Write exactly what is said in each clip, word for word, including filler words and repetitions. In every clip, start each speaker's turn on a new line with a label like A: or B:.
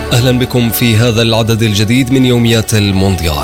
A: أهلا بكم في هذا العدد الجديد من يوميات المونديال.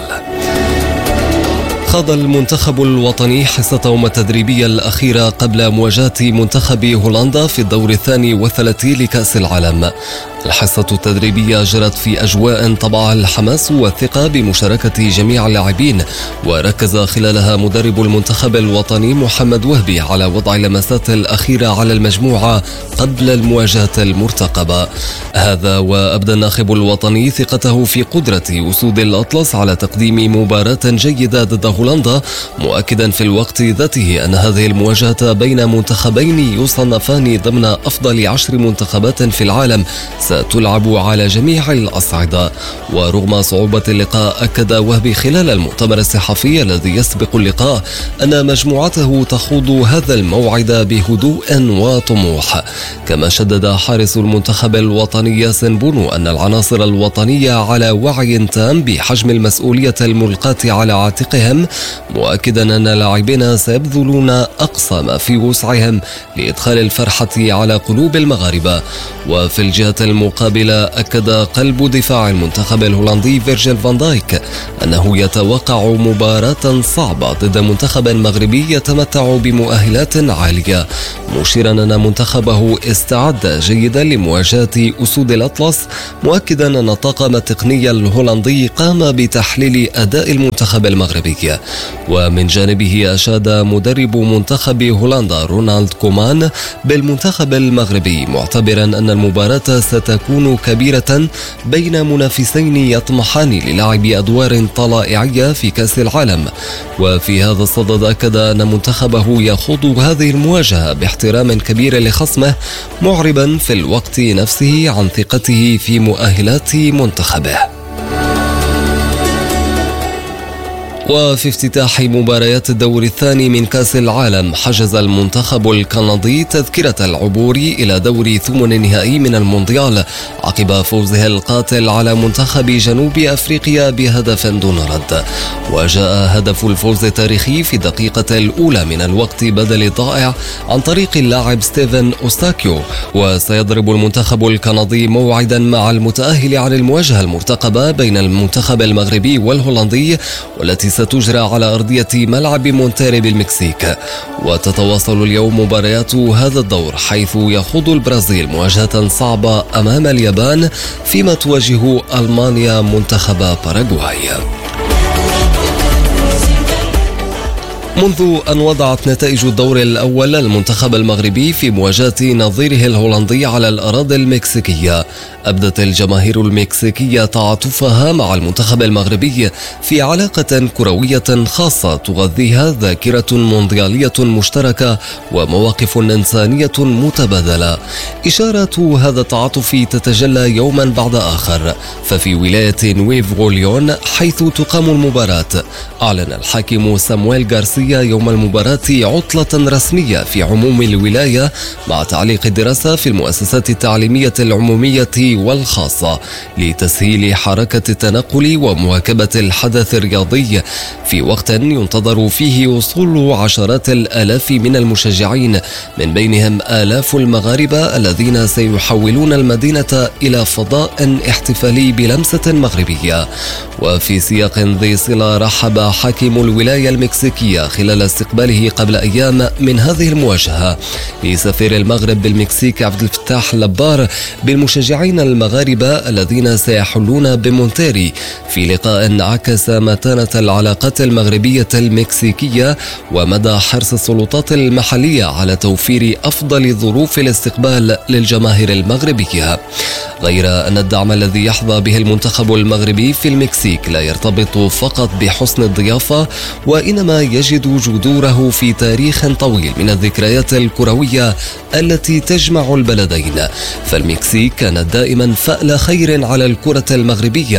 A: خاض المنتخب الوطني حصتهم التدريبية الأخيرة قبل مواجهة منتخب هولندا في الدور الثاني والثلاثين لكأس العالم. الحصة التدريبية جرت في أجواء طبعها الحماس والثقة بمشاركة جميع اللاعبين، وركز خلالها مدرب المنتخب الوطني محمد وهبي على وضع اللمسات الأخيرة على المجموعة قبل المواجهة المرتقبة. هذا وأبدى الناخب الوطني ثقته في قدرة أسود الأطلس على تقديم مباراة جيدة ضد هولندا، مؤكدا في الوقت ذاته أن هذه المواجهة بين منتخبين يصنفان ضمن أفضل عشر منتخبات في العالم ستلعب على جميع الأصعدة. ورغم صعوبة اللقاء، أكد وهبي خلال المؤتمر الصحفي الذي يسبق اللقاء أن مجموعته تخوض هذا الموعد بهدوء وطموح. كما شدد حارس المنتخب الوطني ياسين بونو أن العناصر الوطنية على وعي تام بحجم المسؤولية الملقاة على عاتقهم، مؤكدا أن اللاعبين سيبذلون أقصى ما في وسعهم لإدخال الفرحة على قلوب المغاربة. وفي الجهة المقابلة، أكد قلب دفاع المنتخب الهولندي فيرجيل فان دايك أنه يتوقع مباراة صعبة ضد منتخب مغربي يتمتع بمؤهلات عالية، مشيرا أن منتخبه استعد جيدا لمواجهة أسود الأطلس، مؤكدا أن الطاقم التقني الهولندي قام بتحليل أداء المنتخب المغربي. ومن جانبه أشاد مدرب منتخب هولندا رونالد كومان بالمنتخب المغربي، معتبرا أن المباراة ستكون كبيرة بين منافسين يطمحان للعب أدوار طلائعية في كأس العالم. وفي هذا الصدد، أكد أن منتخبه يخوض هذه المواجهة باحترام كبير لخصمه، معربا في الوقت نفسه عن ثقته في مؤهلات منتخبه. وفي افتتاح مباريات الدور الثاني من كأس العالم، حجز المنتخب الكندي تذكرة العبور إلى دور ثمن النهائي من المونديال عقب فوزه القاتل على منتخب جنوب أفريقيا بهدف دون رد. وجاء هدف الفوز التاريخي في الدقيقة الأولى من الوقت بدل الضائع عن طريق اللاعب ستيفن أوستاكيو. وسيضرب المنتخب الكندي موعدا مع المتأهل عن المواجهة المرتقبة بين المنتخب المغربي والهولندي، والتي ستجرى على أرضية ملعب مونتيري بالمكسيك. وتتواصل اليوم مباريات هذا الدور، حيث يخوض البرازيل مواجهة صعبة أمام اليابان، فيما تواجه ألمانيا منتخب باراغواي. منذ أن وضعت نتائج الدور الأول المنتخب المغربي في مواجهة نظيره الهولندي على الأراضي المكسيكية، أبدت الجماهير المكسيكية تعاطفها مع المنتخب المغربي في علاقة كروية خاصة تغذيها ذاكرة مونديالية مشتركة ومواقف إنسانية متبادلة. إشارة هذا التعاطف تتجلى يوما بعد آخر، ففي ولاية نويفو ليون حيث تقام المباراة، أعلن الحاكم سامويل غارسيا يوم المباراة عطلة رسمية في عموم الولاية، مع تعليق الدراسة في المؤسسات التعليمية العمومية والخاصة لتسهيل حركة التنقل ومواكبة الحدث الرياضي، في وقت ينتظر فيه وصول عشرات الآلاف من المشجعين، من بينهم آلاف المغاربة الذين سيحولون المدينة إلى فضاء احتفالي بلمسة مغربية. وفي سياق ذي صلة، رحب حاكم الولاية المكسيكية خلال استقباله قبل أيام من هذه المواجهة لسفير المغرب بالمكسيك عبد الفتاح لبار بالمشجعين المغاربة الذين سيحلون بمونتيري، في لقاء عكس متانة العلاقات المغربية المكسيكية ومدى حرص السلطات المحلية على توفير أفضل ظروف الاستقبال للجماهير المغربية. غير أن الدعم الذي يحظى به المنتخب المغربي في المكسيك لا يرتبط فقط بحسن الضيافة، وإنما يجد جذوره في تاريخ طويل من الذكريات الكروية التي تجمع البلدين. فالمكسيك كانت دائما فأل خير على الكرة المغربية،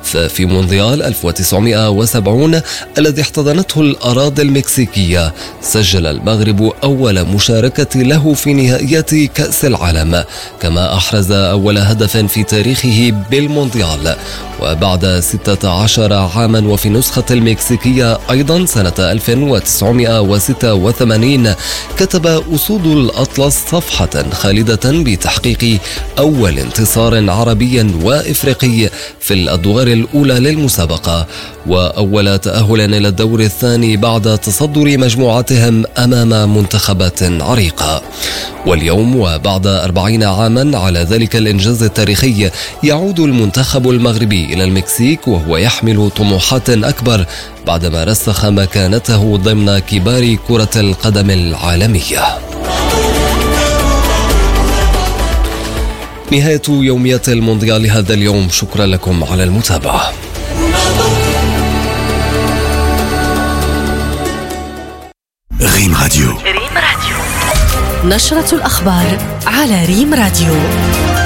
A: ففي مونديال ألف وتسعمائة وسبعين الذي احتضنته الأراضي المكسيكية سجل المغرب أول مشاركة له في نهائيات كأس العالم، كما أحرز أول هدف في تاريخه بالمونديال. وبعد ستة عشر عاما وفي نسخة المكسيكية أيضا سنة ألف وتسعمائة وستة وثمانين كتب أسود الأطلس صفحة خالدة بتحقيق أول انتصار عربي وإفريقي في الأدوار الأولى للمسابقة، وأول تأهل إلى الدور الثاني بعد تصدر مجموعتهم أمام منتخبات عريقة. واليوم وبعد أربعين عاما على ذلك الإنجاز التاريخي يعود المنتخب المغربي إلى المكسيك وهو يحمل طموحات أكبر بعدما رسخ مكانته ضمن كبار كرة القدم العالمية. نهاية يوميات المونديال هذا اليوم، شكرا لكم على المتابعة.
B: ريم راديو.
C: نشرة الأخبار على ريم راديو.